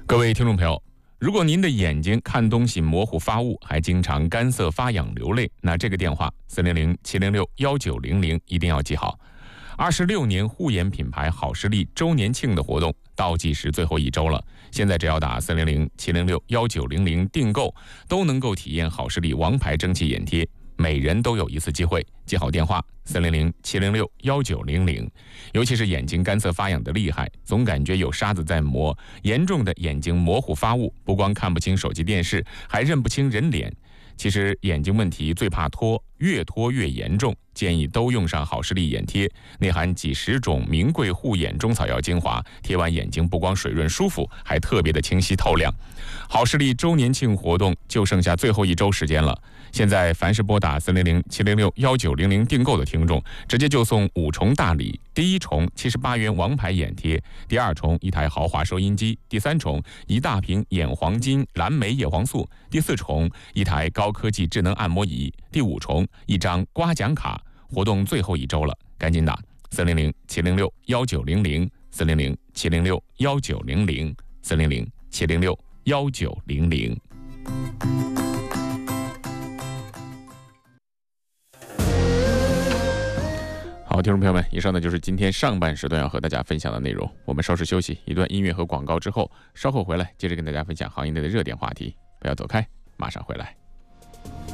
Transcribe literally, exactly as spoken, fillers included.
各位听众朋友，如果您的眼睛看东西模糊发雾，还经常干涩发痒流泪，那这个电话四零零七零六幺九零零一定要记好。二十六年护眼品牌好视力周年庆的活动倒计时最后一周了，现在只要打四零零七零六幺九零零订购，都能够体验好视力王牌蒸汽眼贴，每人都有一次机会。记好电话四零零七零六幺九零零。尤其是眼睛干涩发痒的厉害，总感觉有沙子在磨，严重的眼睛模糊发雾，不光看不清手机电视，还认不清人脸。其实眼睛问题最怕拖，越拖越严重，建议都用上好视力眼贴，内含几十种名贵护眼中草药精华，贴完眼睛不光水润舒服，还特别的清晰透亮。好视力周年庆活动就剩下最后一周时间了，现在凡是拨打四零零七零六幺九零零订购的听众，直接就送五重大礼：第一重七十八元王牌眼贴，第二重一台豪华收音机，第三重一大瓶眼黄金蓝莓叶黄素，第四重一台高科技智能按摩仪，第五重一张刮奖卡。活动最后一周了，赶紧打四零零七零六幺九零零四零零七零六幺九零零四零零七零六幺九零零。好，听众朋友们，以上呢就是今天上半时段要和大家分享的内容。我们稍事休息，一段音乐和广告之后，稍后回来接着跟大家分享行业内的热点话题。不要走开，马上回来。